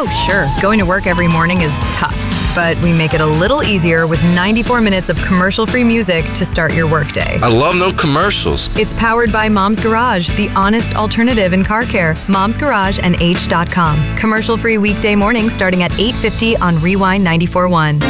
Oh, sure. Going to work every morning is tough, but we make it a little easier with 94 minutes of commercial-free music to start your workday. I love no commercials. It's powered by Mom's Garage, the honest alternative in car care. Mom's Garage and H.com. Commercial-free weekday mornings starting at 8:50 on Rewind 94.1.